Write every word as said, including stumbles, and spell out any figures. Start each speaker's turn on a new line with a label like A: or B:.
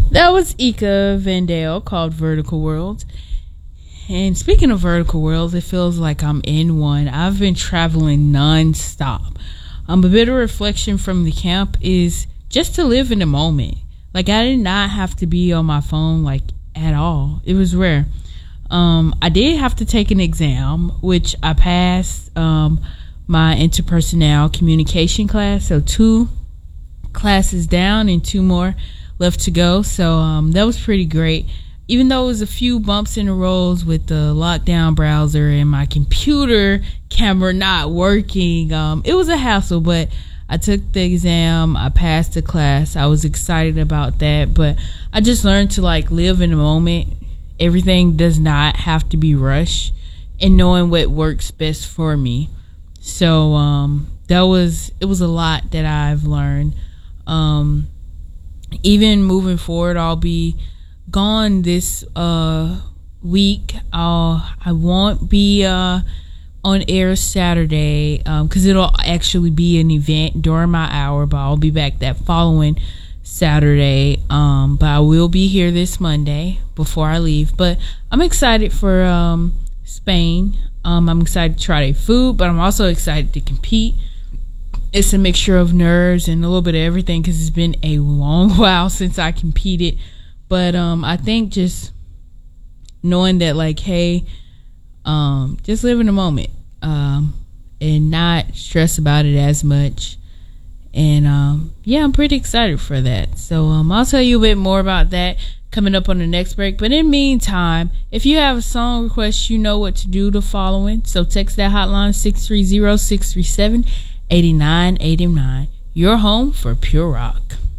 A: That was Ika Vandale called Vertical World. And speaking of vertical worlds, it feels like I'm in one. I've been traveling non-stop. Um, a bit of reflection from the camp is just to live in the moment. Like, I did not have to be on my phone, like, at all. It was rare. Um, I did have to take an exam, which I passed um, my interpersonal communication class. So two classes down and two more left to go. So um, that was pretty great. Even though it was a few bumps in the roads with the lockdown browser and my computer camera not working, um, it was a hassle, but I took the exam. I passed the class. I was excited about that, but I just learned to like live in the moment. Everything does not have to be rushed, and knowing what works best for me. So um, that was, it was a lot that I've learned. Um, even moving forward, I'll be gone this uh week. I'll I won't be uh on air Saturday um because it'll actually be an event during my hour, but I'll be back that following Saturday. Um but I will be here this Monday before I leave. But I'm excited for um Spain. um I'm excited to try their food, but I'm also excited to compete. It's a mixture of nerves and a little bit of everything because it's been a long while since I competed. But um, I think just knowing that, like, hey, um, just live in the moment um, and not stress about it as much. And, um, yeah, I'm pretty excited for that. So um, I'll tell you a bit more about that coming up on the next break. But in the meantime, if you have a song request, you know what to do the following. So text that hotline, six three zero, six three seven, eight nine eight nine. Your home for pure rock.